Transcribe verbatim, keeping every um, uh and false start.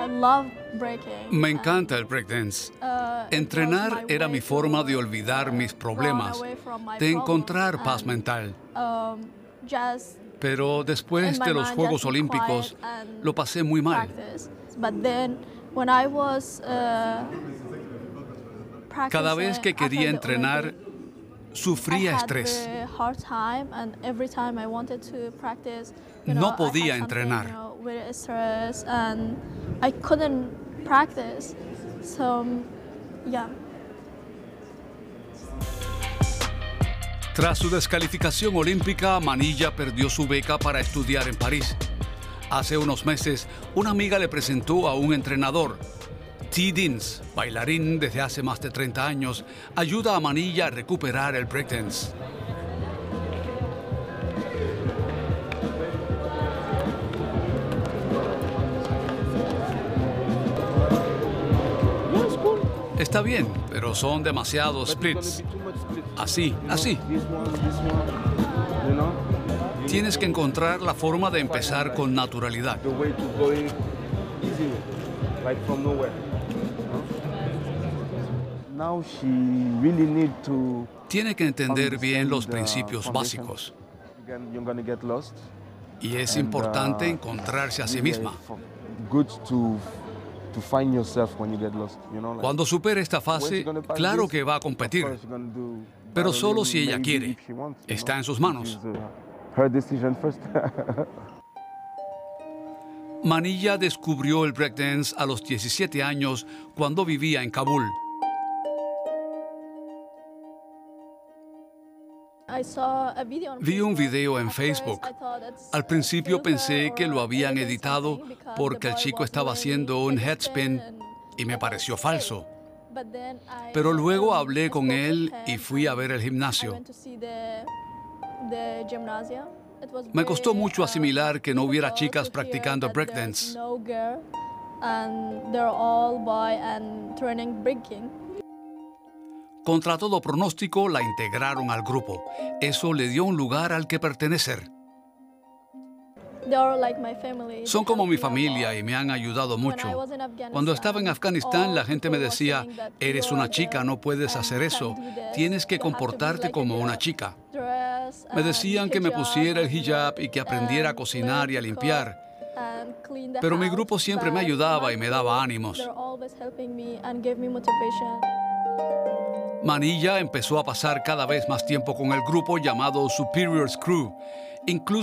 Me encanta el breakdance. Entrenar era mi forma de olvidar mis problemas, de encontrar paz mental. Pero después de los Juegos Olímpicos, lo pasé muy mal. Cada vez que quería entrenar, sufría estrés. No podía entrenar. Tras su descalificación olímpica, Manilla perdió su beca para estudiar en París. Hace unos meses, una amiga le presentó a un entrenador. T. Dins, bailarín desde hace más de treinta años, ayuda a Manilla a recuperar el breakdance. Está bien, pero son demasiados splits. Así, así. Tienes que encontrar la forma de empezar con naturalidad. Tiene que entender bien los principios básicos. Y es importante encontrarse a sí misma. Cuando supere esta fase, claro que va a competir, pero solo si ella quiere. Está en sus manos. Manilla descubrió el breakdance a los diecisiete años cuando vivía en Kabul. Vi un video en Facebook. Al principio pensé que lo habían editado porque el chico estaba haciendo un headspin y me pareció falso. Pero luego hablé con él y fui a ver el gimnasio. Me costó mucho asimilar que no hubiera chicas practicando breakdance. Contra todo pronóstico, la integraron al grupo. Eso le dio un lugar al que pertenecer. Son como mi familia y me han ayudado mucho. Cuando estaba en Afganistán, la gente me decía, eres una chica, no puedes hacer eso. Tienes que comportarte como una chica. Me decían que me pusiera el hijab y que aprendiera a cocinar y a limpiar. Pero mi grupo siempre me ayudaba y me daba ánimos. Manilla empezó a pasar cada vez más tiempo con el grupo llamado Superiors Crew. Incluso